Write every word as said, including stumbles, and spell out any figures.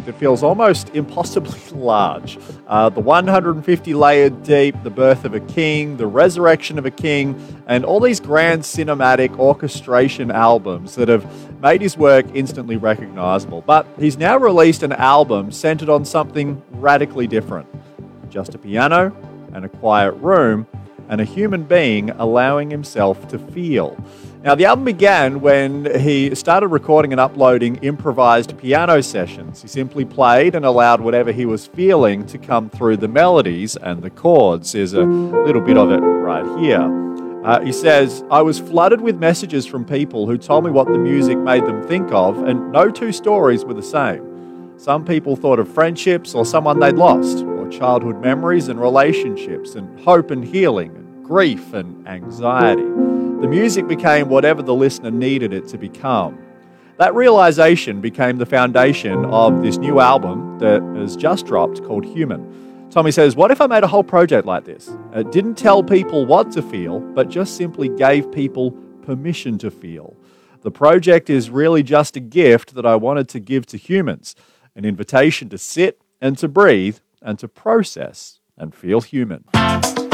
project that feels almost impossibly large. Uh, the one hundred fifty layered deep, the birth of a king, the resurrection of a king, and all these grand cinematic orchestration albums that have made his work instantly recognizable. But he's now released an album centered on something radically different. Just a piano and a quiet room and a human being allowing himself to feel. Now, the album began when he started recording and uploading improvised piano sessions. He simply played and allowed whatever he was feeling to come through the melodies and the chords. There's a little bit of it right here. Uh, he says, "I was flooded with messages from people who told me what the music made them think of, and no two stories were the same. Some people thought of friendships or someone they'd lost, or childhood memories and relationships, and hope and healing, and grief and anxiety. The music became whatever the listener needed it to become." That realization became the foundation of this new album that has just dropped called Human. Tommy says, "What if I made a whole project like this? It didn't tell people what to feel, but just simply gave people permission to feel. The project is really just a gift that I wanted to give to humans, an invitation to sit and to breathe and to process and feel human."